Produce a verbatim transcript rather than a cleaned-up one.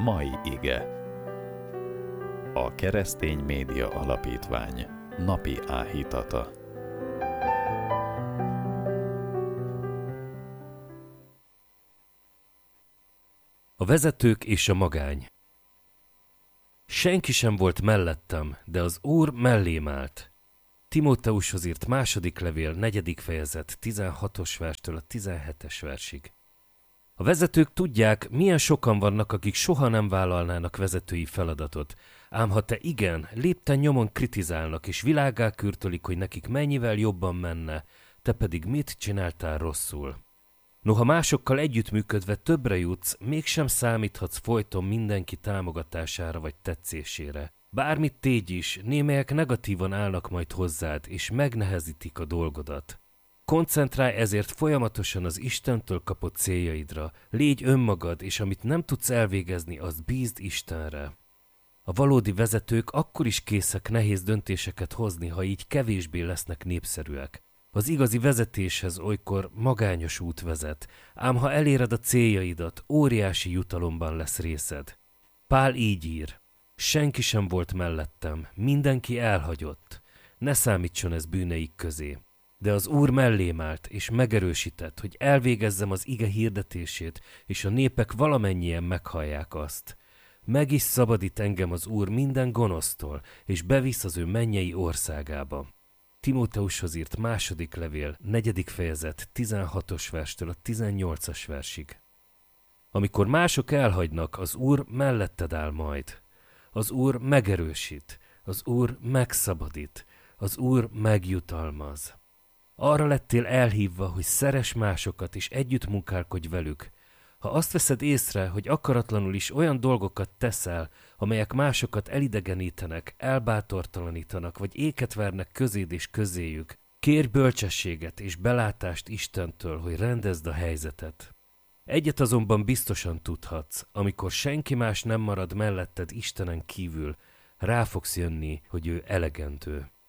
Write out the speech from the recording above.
Mai ige. A Keresztény Média Alapítvány napi áhítata. A vezetők és a magány. Senki sem volt mellettem, de az Úr mellém állt. Timóteushoz írt második levél, negyedik fejezet, tizenhatos verstől a tizenhetes versig. A vezetők tudják, milyen sokan vannak, akik soha nem vállalnának vezetői feladatot, ám ha te igen, lépten nyomon kritizálnak és világgá kürtölik, hogy nekik mennyivel jobban menne, te pedig mit csináltál rosszul. Noha másokkal együttműködve többre jutsz, mégsem számíthatsz folyton mindenki támogatására vagy tetszésére. Bármit tégy is, némelyek negatívan állnak majd hozzád, és megnehezítik a dolgodat. Koncentrálj ezért folyamatosan az Istentől kapott céljaidra, légy önmagad, és amit nem tudsz elvégezni, azt bízd Istenre. A valódi vezetők akkor is készek nehéz döntéseket hozni, ha így kevésbé lesznek népszerűek. Az igazi vezetéshez olykor magányos út vezet, ám ha eléred a céljaidat, óriási jutalomban lesz részed. Pál így ír: senki sem volt mellettem, mindenki elhagyott. Ne számítson ez bűneik közé. De az Úr mellém állt, és megerősített, hogy elvégezzem az ige hirdetését, és a népek valamennyien meghallják azt. Meg is szabadít engem az Úr minden gonosztól, és bevisz az ő mennyei országába. Timóteushoz írt második levél, negyedik fejezet, tizenhatos verstől a tizennyolcas versig. Amikor mások elhagynak, az Úr melletted áll majd. Az Úr megerősít, az Úr megszabadít, az Úr megjutalmaz. Arra lettél elhívva, hogy szeress másokat és együtt munkálkodj velük. Ha azt veszed észre, hogy akaratlanul is olyan dolgokat teszel, amelyek másokat elidegenítenek, elbátortalanítanak, vagy éket vernek közéd és közéjük, kérj bölcsességet és belátást Istentől, hogy rendezd a helyzetet. Egyet azonban biztosan tudhatsz, amikor senki más nem marad melletted Istenen kívül, rá fogsz jönni, hogy ő elegendő.